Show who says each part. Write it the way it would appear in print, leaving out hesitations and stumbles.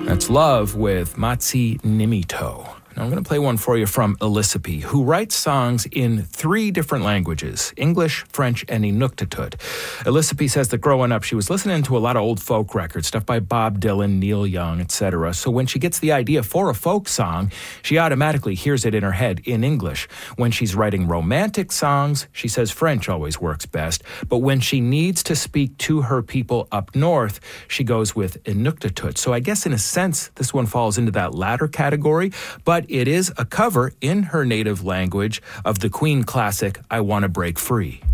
Speaker 1: That's Love with Matsi Nimito. Now I'm going to play one for you from Elisapie, who writes songs in 3 different languages, English, French, and Inuktitut. Elisapie says that growing up, she was listening to a lot of old folk records, stuff by Bob Dylan, Neil Young, etc. So when she gets the idea for a folk song, she automatically hears it in her head in English. When she's writing romantic songs, she says French always works best. But when she needs to speak to her people up north, she goes with Inuktitut. So I guess in a sense, this one falls into that latter category, but it is a cover in her native language of the Queen classic, I Wanna Break Free.